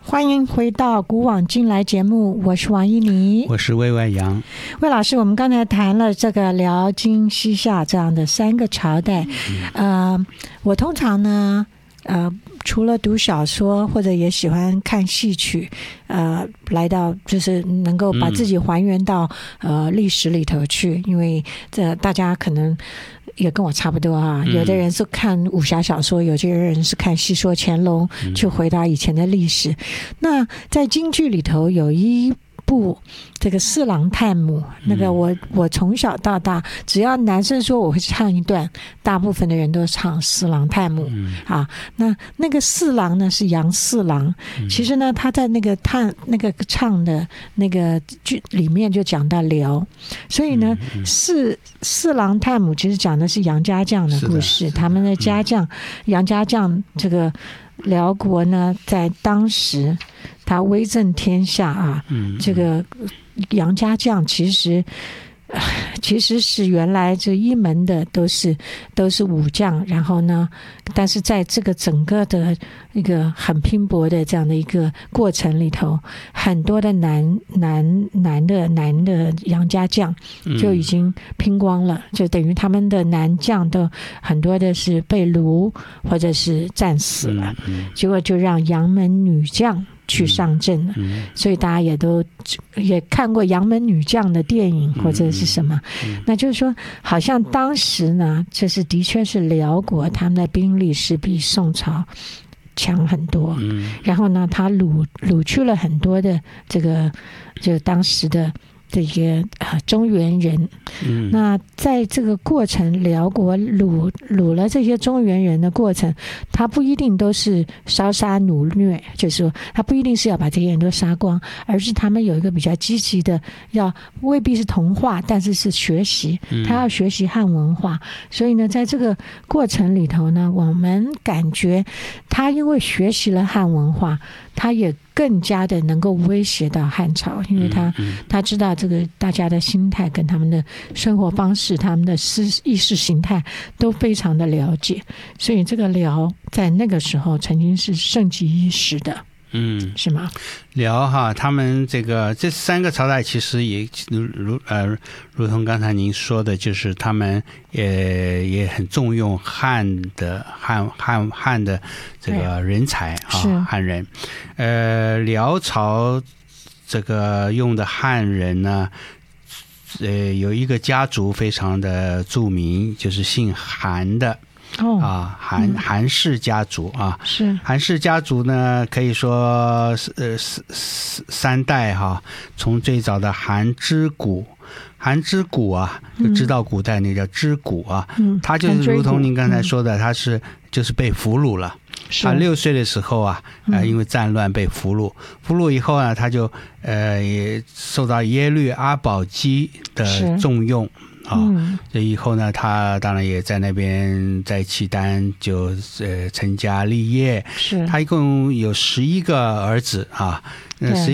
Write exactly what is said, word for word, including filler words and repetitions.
欢迎回到古往今来节目，我是王依妮， 我是魏外阳。 魏老师，我们刚才谈了这个辽金西夏这样的三个朝代，嗯、呃，我通常呢，呃，除了读小说或者也喜欢看戏曲，呃，来到就是能够把自己还原到、嗯、呃历史里头去，因为这大家可能也跟我差不多啊，有的人是看武侠小说，有些人是看戏说乾隆，去回答以前的历史。嗯、那在京剧里头有一部这个四郎探母，那个我我从小到大，只要男生说我会唱一段，大部分的人都唱四郎探母、嗯、啊。那那个四郎呢是杨四郎，其实呢他在那个探那个唱的那个剧里面就讲到辽，所以呢、嗯嗯、四四郎探母其实讲的是杨家将的故事，他们的家将、嗯、杨家将这个辽国呢在当时他威震天下啊，嗯、这个杨家将其实其实是原来这一门的都是都是武将，然后呢，但是在这个整个的一个很拼搏的这样的一个过程里头，很多的男男男的男的杨家将就已经拼光了，嗯、就等于他们的男将都很多的是被掳或者是战死了，嗯嗯、结果就让杨门女将去上阵了、嗯嗯、所以大家也都也看过杨门女将的电影或者是什么、嗯嗯、那就是说好像当时呢这是的确是辽国他们的兵力是比宋朝强很多、嗯、然后呢他掳掳去了很多的这个就当时的这个、呃、中原人、嗯、那在这个过程辽国掳掳了这些中原人的过程，他不一定都是烧杀掳掠，就是说他不一定是要把这些人都杀光，而是他们有一个比较积极的，要未必是同化，但是是学习，他要学习汉文化、嗯、所以呢在这个过程里头呢，我们感觉他因为学习了汉文化，他也更加的能够威胁到汉朝，因为他、嗯嗯、他知道这个大家的心态跟他们的生活方式，他们的意识形态都非常的了解，所以这个辽在那个时候曾经是盛极一时的。嗯，是吗？ 辽哈，他们这个这三个朝代其实也如呃，如同刚才您说的，就是他们也也很重用汉的汉汉汉的这个人才啊，汉人。呃，辽朝这个用的汉人呢，呃，有一个家族非常的著名，就是姓韩的。哦、啊，韩韩氏家族啊，是韩氏家族呢，可以说呃三代哈、啊，从最早的韩之谷，韩之谷啊，就知道古代那叫之谷啊，嗯，他就是如同您刚才说的，他是就是被俘虏了。他六岁的时候啊，呃，因为战乱被俘虏，俘虏以后呢，他就呃也受到耶律阿保机的重用。啊、哦，这以后呢，他当然也在那边在契丹就呃成家立业。是，他一共有十一个儿子啊，呃，十